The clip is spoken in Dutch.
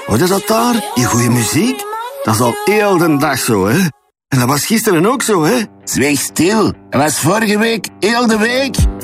Hoor je dat daar? Die goede muziek? Dat is al heel de dag zo, hè? En dat was gisteren ook zo, hè? Zweeg stil. Dat was vorige week heel de week.